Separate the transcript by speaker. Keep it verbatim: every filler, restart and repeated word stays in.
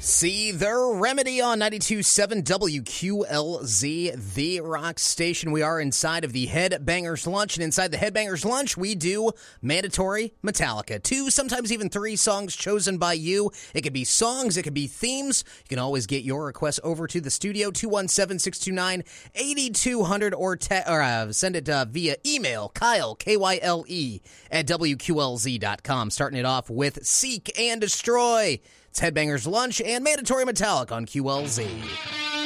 Speaker 1: See the Remedy on ninety-two point seven W Q L Z, the rock station. We are inside of the Headbangers Lunch, and inside the Headbangers Lunch, we do Mandatory Metallica. Two, sometimes even three songs chosen by you. It could be songs, it could be themes. You can always get your requests over to the studio, two one seven, six two nine, eight two zero zero, or, te- or uh, send it uh, via email, Kyle, K Y L E, at W Q L Z dot com. Starting it off with Seek and Destroy. It's Headbangers Lunch and Mandatory Metallic on Q L Z.